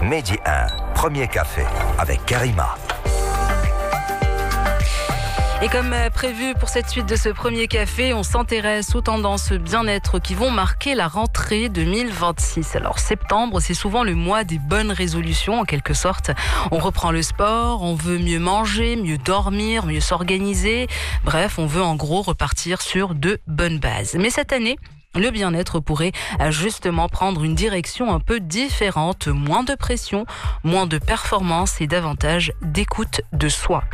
Midi 1, premier café avec Karima. Et comme prévu pour cette suite de ce premier café, on s'intéresse aux tendances bien-être qui vont marquer la rentrée 2026. Alors septembre, c'est souvent le mois des bonnes résolutions en quelque sorte. On reprend le sport, on veut mieux manger, mieux dormir, mieux s'organiser. Bref, on veut en gros repartir sur de bonnes bases. Mais cette année, le bien-être pourrait justement prendre une direction un peu différente. Moins de pression, moins de performance et davantage d'écoute de soi.